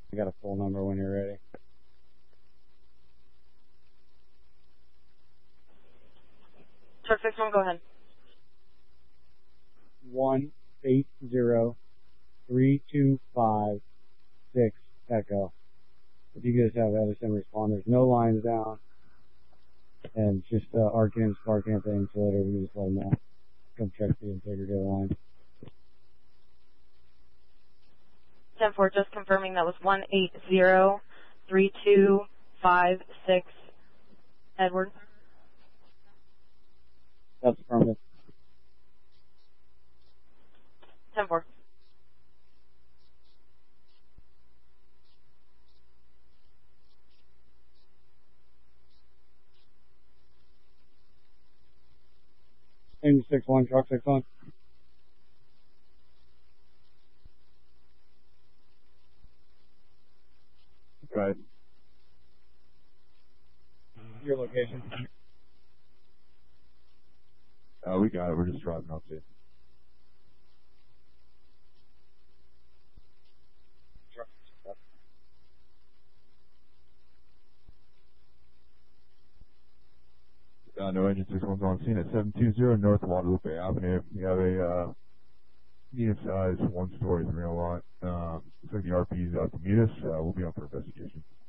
I got a full number when you're ready. Truck 61, go ahead. 180325 Echo. If you guys have Edison respond, there's no lines down, and just arcing and sparking at the insulator. We just let them know. Come check the integrity of the line. 10-4, just confirming that was 1803256 Edward. That's affirmative. 10-4. Engine 61, truck 61. Right. Your location. We got it. We're just driving up to you. No engine 61's on scene at 720 North Guadalupe Avenue. We have a medium-sized one-story 301 lot. Looks like the RP is out to meet us. We'll be on for investigation.